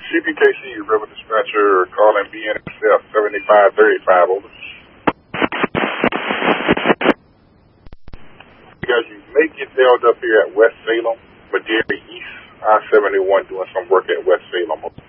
CPKC River Dispatcher calling BNSF 7535 over. Guys, you may get held up here at West Salem, Madera East, I-71 doing some work at West Salem.